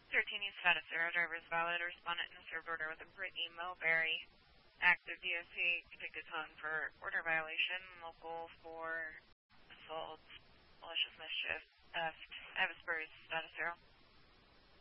13 East Fedicera, driver's valid, respondent in a served order with a Brittany Mulberry. Active DSP tickets on for order violation, local for assault